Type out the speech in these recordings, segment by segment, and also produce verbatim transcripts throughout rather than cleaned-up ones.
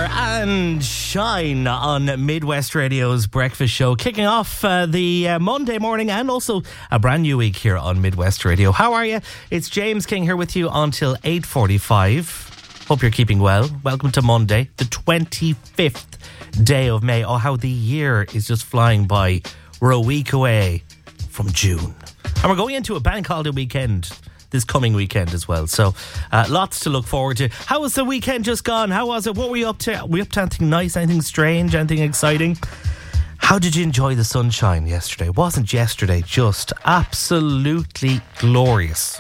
and Shine on Midwest Radio's Breakfast Show, kicking off uh, the uh, Monday morning and also a brand new week here on Midwest Radio. How are you? It's James King here with you until eight forty-five. Hope you're keeping well. Welcome to Monday, the twenty-fifth day of May. Oh, how the year is just flying by. We're a week away from June. And we're going into a bank holiday weekend this coming weekend as well. So uh, lots to look forward to. How was the weekend just gone? How was it? What were you up to? Were you up to anything nice, anything strange, anything exciting? How did you enjoy the sunshine yesterday? Wasn't yesterday just absolutely glorious?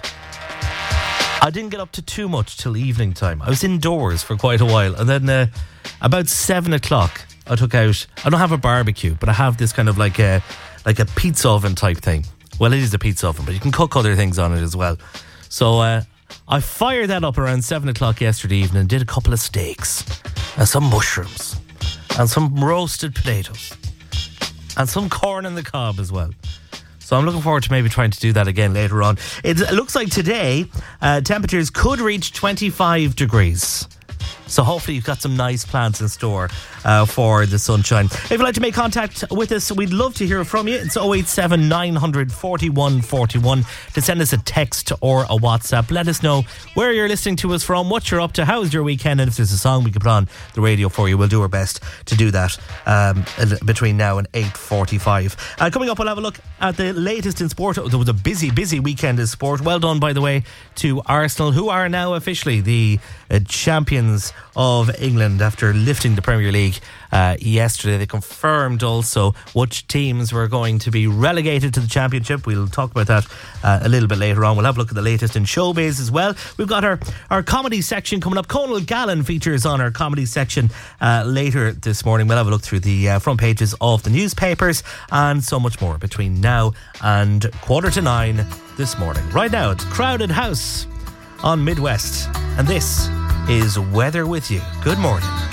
I didn't get up to too much till evening time. I was indoors for quite a while, and then uh, about seven o'clock I took out, I don't have a barbecue, but I have this kind of like a like a pizza oven type thing. Well, it is a pizza oven, but you can cook other things on it as well. So uh, I fired that up around seven o'clock yesterday evening and did a couple of steaks and some mushrooms and some roasted potatoes and some corn on the cob as well. So I'm looking forward to maybe trying to do that again later on. It looks like today uh, temperatures could reach twenty-five degrees. So hopefully you've got some nice plans in store uh, for the sunshine. If you'd like to make contact with us, we'd love to hear from you. It's oh eight seven, nine hundred, forty-one forty-one to send us a text or a WhatsApp. Let us know where you're listening to us from, what you're up to, how's your weekend, and if there's a song we can put on the radio for you, we'll do our best to do that um, between now and eight forty-five. Uh, coming up, we'll have a look at the latest in sport. There was a busy, busy weekend in sport. Well done, by the way, to Arsenal, who are now officially the uh, champions of England after lifting the Premier League uh, yesterday. They confirmed also which teams were going to be relegated to the Championship. We'll talk about that uh, a little bit later on. We'll have a look at the latest in showbiz as well. We've got our, our comedy section coming up. Conal Gallen features on our comedy section uh, later this morning. We'll have a look through the uh, front pages of the newspapers and so much more between now and quarter to nine this morning. Right now, it's Crowded House on Midwest, and this is Weather With You. Good morning.